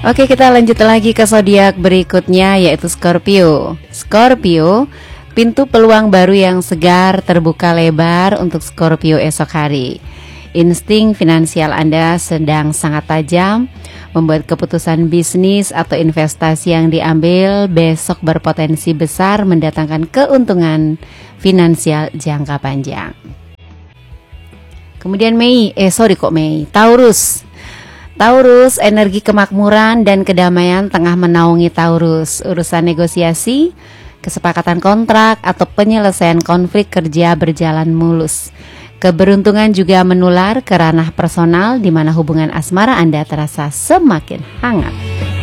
Oke, kita lanjut lagi ke zodiak berikutnya, yaitu Scorpio. Scorpio, pintu peluang baru yang segar terbuka lebar untuk Scorpio esok hari. Insting finansial Anda sedang sangat tajam, membuat keputusan bisnis atau investasi yang diambil besok berpotensi besar mendatangkan keuntungan finansial jangka panjang. Kemudian Mei, Taurus. Taurus, energi kemakmuran dan kedamaian tengah menaungi Taurus. Urusan negosiasi, kesepakatan kontrak atau penyelesaian konflik kerja berjalan mulus. Keberuntungan juga menular ke ranah personal di mana hubungan asmara Anda terasa semakin hangat.